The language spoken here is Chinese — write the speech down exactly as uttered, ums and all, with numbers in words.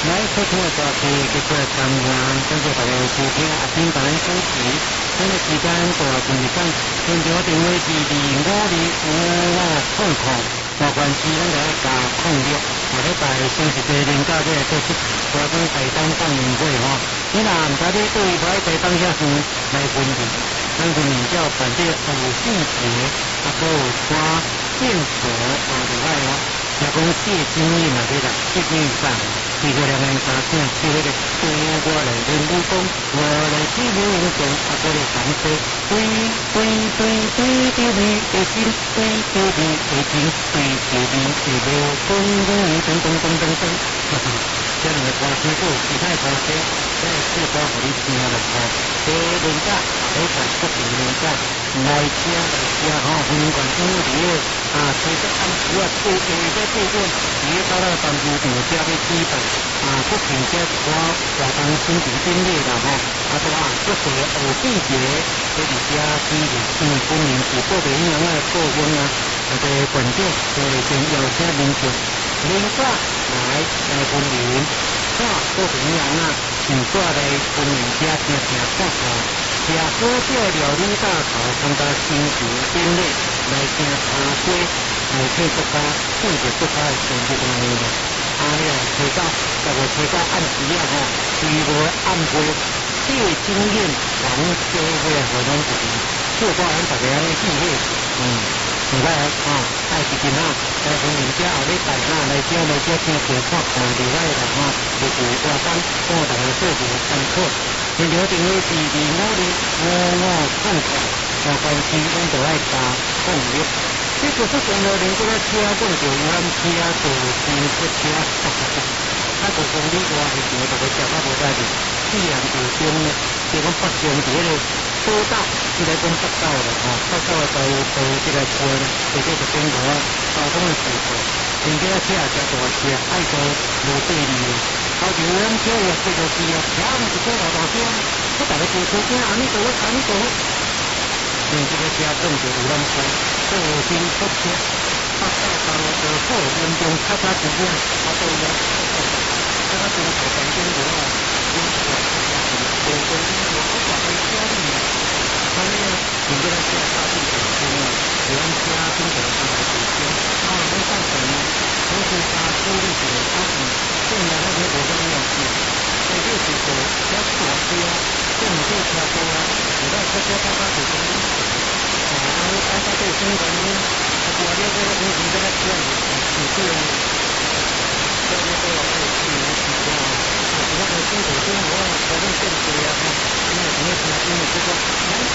来，所听的歌曲叫做《甘愿》，感谢大家的收听，也请大家支持。咱的时间到了半日间，现场电话是二五二五五空空，麻烦是咱个加空六。下礼拜星期四零九这个出，我讲台东放年会吼。你若唔知你对台台东遐远来分辨，咱分辨叫办这五四节，啊，搁有花建设啊，另外哦。也讲谢金燕啊，这个谢金燕上，这个两个人三姓，这个对我来人武功，我来指明英雄，啊，这个感谢对对对对对你的心，对对你的情，对对你的流风雨，噔噔噔噔噔，哈哈，这两个歌曲都其他歌曲，这四歌互你听了吼，这人家好在不平人家来听来听吼，欢迎观众朋友啊，随着按时啊，对下个地点，伊个到了办事场遮要举办啊，国庆节一寡活动宣传典礼啦吼，啊，都啊，这个后季节在伫遮举行，因为本年是报名人啊报名啊，啊，个观众就会先邀请民众领纸来来分领，纸报名人啊，上纸来分领遮听听看看。也好少料理大头参加新球典礼，来听茶会，来庆祝他庆祝祝他的生日的日子。哎呀，找到，大概找到按时啊吼，如无按会，谢经验王社会活动主题，做到咱大家安尼聚会，嗯，另外啊，爱是今啊，来从人家后礼拜啊来遮来遮听听看看，另外啦吼，就是活动，帮大家做一个参考。现场定位是二五二五五空空，麻烦时阮就爱加空六。这就是上路连这个车种就有咱车做新出车，啊，就讲你话是想大家接啊无在哩，既然有中呢，就讲北上伫个坡道，即个讲北道了吼，北道的道道即个车呢，或者是中国交通的事故，连这个车也加大车，爱做无对哩。好像咱车也这个是啊，车毋是过大大车，我大家坐车子安尼做，安尼做，连这个车种就有咱车，做新出车，北道道路好严重，较早时间啊都有，较早中国环境无啊，因为大家是做做因为好大个车哩，所以呢，连这个车差距很大啊，连车经常上来做车，啊，咱上车呢，好像加处理一个啊是。现在那些无重要事，所以就是说，要大车，这么多车多啊，有的车车大大就讲，啊，大家都生活呢，啊，我这个以前这个车是是这样，这个都要去去去啊，啊，这个生活生活啊，条件变多啊，因为什么什么因为这个。